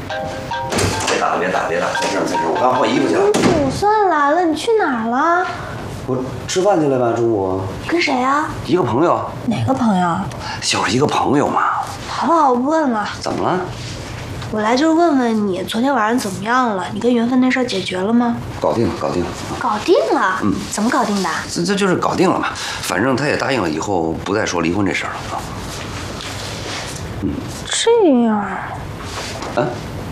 别打，在这儿，我刚换衣服去了。 我算来了，你去哪儿了？ 我吃饭去了吧？中午跟谁啊？ 一个朋友。 哪个朋友？ 就是一个朋友嘛。 好了，我不问了。 怎么了？ 我来就是问问你，昨天晚上怎么样了？你跟缘分那事儿解决了吗？ 搞定了。 搞定了？怎么搞定的？ 这就是搞定了嘛。反正他也答应了，以后不再说离婚这事儿了啊。 这样。 啊？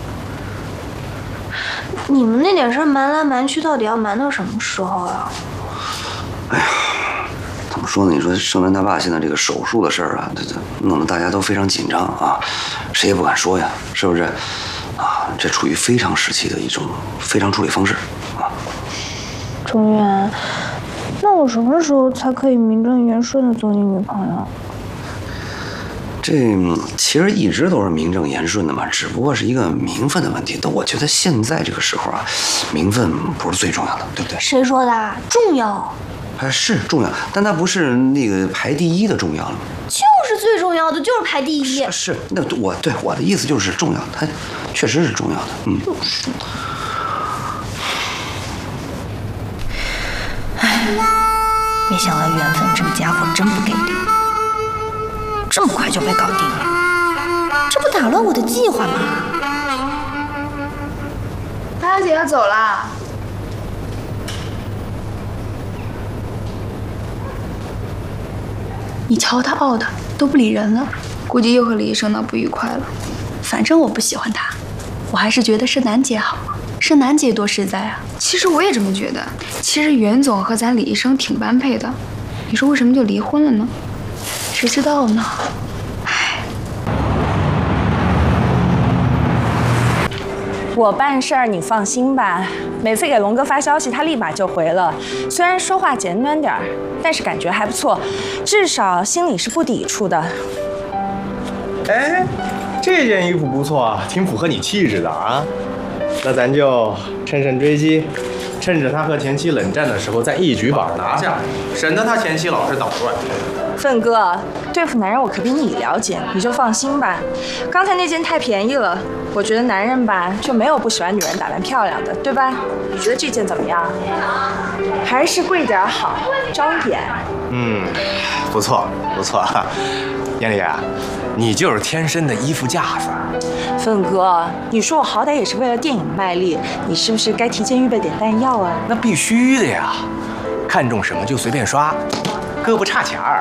你们那点事儿瞒来瞒去，到底要瞒到什么时候啊？ 哎呀，怎么说呢？你说盛楠他爸现在这个手术的事儿啊，这弄得大家都非常紧张啊，谁也不敢说呀，是不是？啊，这处于非常时期的一种非常处理方式啊。 中原，那我什么时候才可以名正言顺的做你女朋友？ 这其实一直都是名正言顺的嘛，只不过是一个名分的问题。但我觉得现在这个时候啊，名分不是最重要的，对不对？ 谁说的？重要。 是重要，但它不是那个排第一的重要了。 就是最重要的，就是排第一。 是，那我的意思就是重要，它确实是重要的。就是。 唉，没想到缘分这个家伙真不给力。这么快就被搞定了，这不打乱我的计划吗？ 大姐要走啦。你瞧他傲的都不理人了，估计又和李医生闹不愉快了。反正我不喜欢他，我还是觉得是楠姐好，是楠姐多实在啊。其实我也这么觉得，其实袁总和咱李医生挺般配的，你说为什么就离婚了呢？谁知道呢？唉， 我办事儿你放心吧，每次给龙哥发消息，他立马就回了。虽然说话简短点儿，但是感觉还不错，至少心里是不抵触的。 哎，这件衣服不错，挺符合你气质的啊。那咱就趁胜追击，趁着他和前妻冷战的时候，再一举把他拿下，省得他前妻老是捣乱。 奋哥，对付男人我可比你了解，你就放心吧。刚才那件太便宜了，我觉得男人吧就没有不喜欢女人打扮漂亮的，对吧？你觉得这件怎么样？还是贵点好，招眼。 不错。艳丽啊，你就是天生的衣服架子。 奋哥，你说我好歹也是为了电影卖力，你是不是该提前预备点弹药啊？ 那必须的呀，看中什么就随便刷。哥不差钱儿。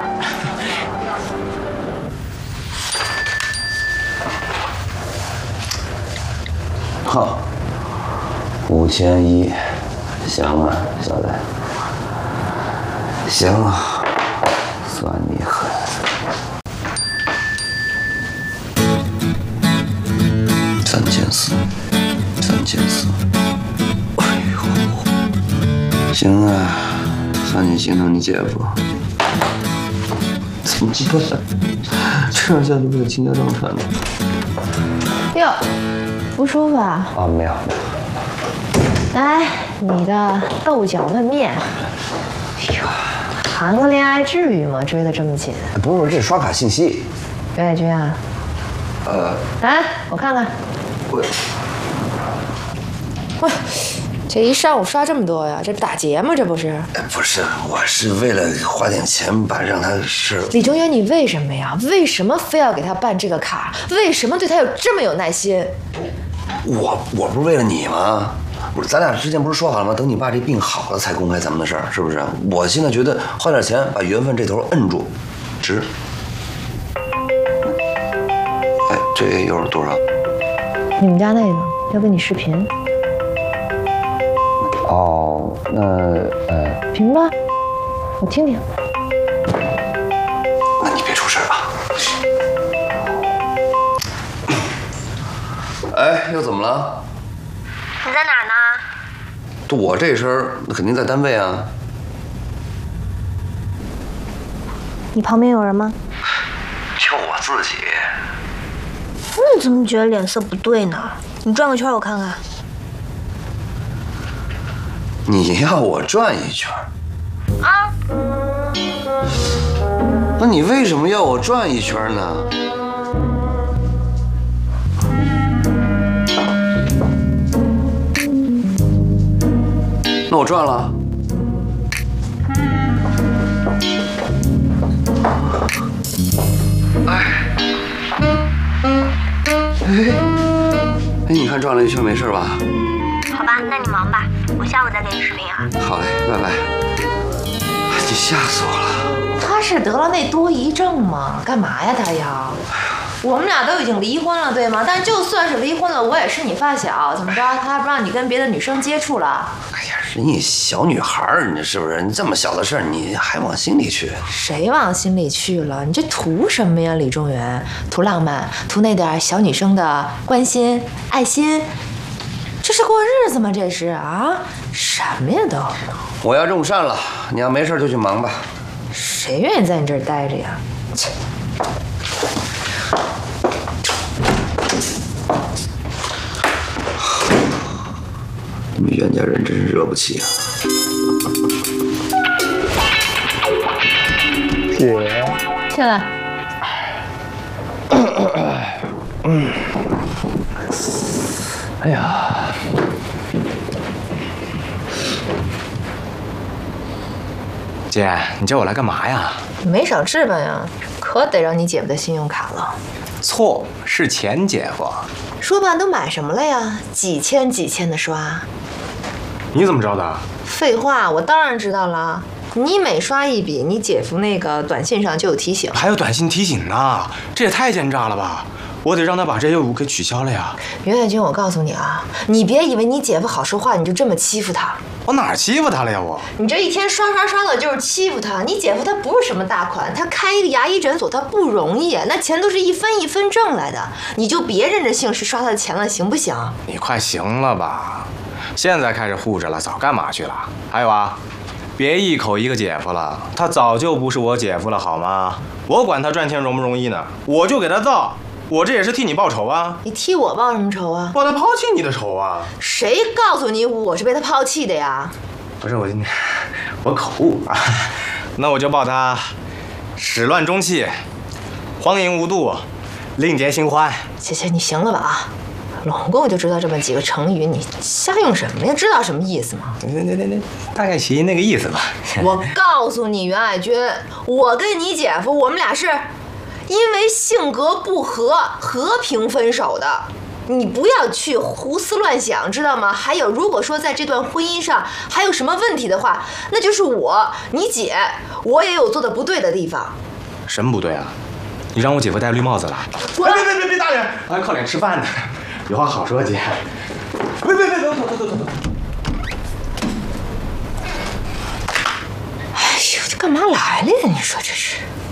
好，5100，行啊，小子，行啊，算你狠。3400，哎呦，行啊，算你心疼你姐夫。怎么这样？这样下去不得倾家荡产了？ 哟，不舒服啊？ 啊，没有。 来，你的豆角焖面。哎呦，谈个恋爱至于吗？追得这么紧？ 不是，这是刷卡信息。 刘海军啊？来，我看看。喂，这一上午刷这么多呀？这打劫吗？这不是？ 不是，我是为了花点钱让他是。 李中原，你为什么呀？为什么非要给他办这个卡？为什么对他有这么有耐心？ 我不是为了你吗？不是，咱俩之前不是说好了吗？等你爸这病好了才公开咱们的事儿，是不是？我现在觉得花点钱把缘分这头摁住，值。哎，这又是多少？ 你们家那个要跟你视频。 哦，那评吧，我听听。 那你别出事啊！哎，又怎么了？ 你在哪儿呢？ 我这身儿那肯定在单位啊。 你旁边有人吗？ 就我自己。 你怎么觉得脸色不对呢？你转个圈我看看。 你要我转一圈？ 啊？ 那你为什么要我转一圈呢？ 那我赚了。哎，你看转了一圈没事吧？ 好吧，那你忙吧，我下午再给你视频啊。 好嘞，拜拜。你吓死我了！ 他是得了那多疑症吗？干嘛呀他要？我们俩都已经离婚了，对吗？但就算是离婚了，我也是你发小，怎么着？他还不让你跟别的女生接触了？ 哎呀，人家小女孩儿，你是不是？你这么小的事儿，你还往心里去？ 谁往心里去了？你这图什么呀，李中原？图浪漫，图那点小女生的关心、爱心，这是过日子吗？这是啊，什么呀都！ 我要种善了，你要没事就去忙吧。 谁愿意在你这儿待着呀？切！ 你们袁家人真是惹不起啊！ 姐， 进来。 哎呀，姐，你叫我来干嘛呀？ 没少置办呀，可得让你姐夫的信用卡了。 错，是钱姐夫。 说吧，都买什么了呀？几千几千的刷。 你怎么知道的？ 废话，我当然知道了。你每刷一笔，你姐夫那个短信上就有提醒。 还有短信提醒呢，这也太奸诈了吧！我得让他把这业务给取消了呀。 袁海军，我告诉你啊，你别以为你姐夫好说话，你就这么欺负他。 我哪儿欺负他了呀？我你这一天刷的就是欺负他。你姐夫他不是什么大款，他开一个牙医诊所他不容易，那钱都是一分一分挣来的。你就别认着姓氏刷他的钱了，行不行？ 你快行了吧？现在开始护着了，早干嘛去了？还有啊，别一口一个姐夫了，他早就不是我姐夫了，好吗？我管他赚钱容不容易呢？我就给他造，我这也是替你报仇啊！ 你替我报什么仇啊？ 报他抛弃你的仇啊！ 谁告诉你我是被他抛弃的呀？ 不是我口误啊，那我就报他始乱终弃，荒淫无度，另结新欢。 姐，你行了吧啊？拢共就知道这么几个成语，你瞎用什么呀？知道什么意思吗？ 那大概其那个意思吧。 我告诉你，袁爱军，我跟你姐夫，我们俩是因为性格不合和平分手的。你不要去胡思乱想，知道吗？还有，如果说在这段婚姻上还有什么问题的话，那就是你姐，我也有做的不对的地方。 什么不对啊？你让我姐夫戴绿帽子了？ 滚！ 别大人，我还靠脸吃饭呢。有话好说，姐。别，走。 哎呦，这干嘛来了呀？你说这是？